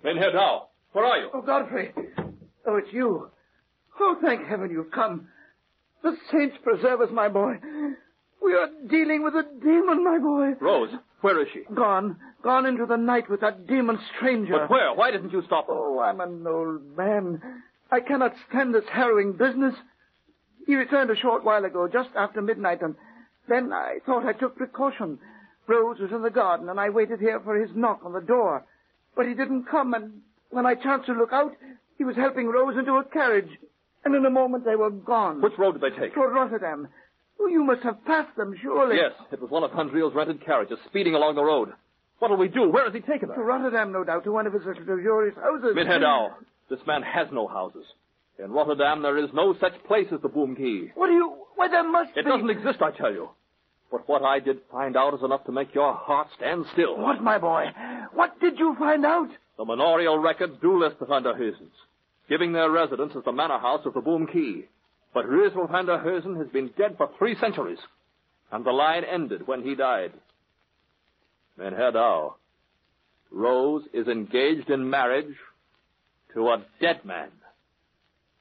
Mynheer Dow, where are you? Oh, Godfrey. Oh, it's you. Oh, thank heaven you've come. The saints preserve us, my boy. We are dealing with a demon, my boy. Rose, where is she? Gone into the night with that demon stranger. But where? Why didn't you stop her? Oh, I'm an old man. I cannot stand this harrowing business. He returned a short while ago, just after midnight, and then I thought I took precaution. Rose was in the garden, and I waited here for his knock on the door. But he didn't come, and when I chanced to look out, he was helping Rose into a carriage. And in a moment they were gone. Which road did they take? Toward Rotterdam. Oh, you must have passed them, surely. Yes, it was one of Handriel's rented carriages speeding along the road. What'll we do? Where has he taken her? To Rotterdam, no doubt, to one of his luxurious houses. Mynheer Dow, this man has no houses. In Rotterdam, there is no such place as the Boom Key. What do you... Why, there must be... It doesn't exist, I tell you. But what I did find out is enough to make your heart stand still. What, my boy? What did you find out? The manorial records do list the Van der Heuzens, giving their residence as the manor house of the Boom Key. But Reuzel van der Heusen has been dead for 3 centuries, and the line ended when he died. Mynheer Dow, Rose is engaged in marriage to a dead man.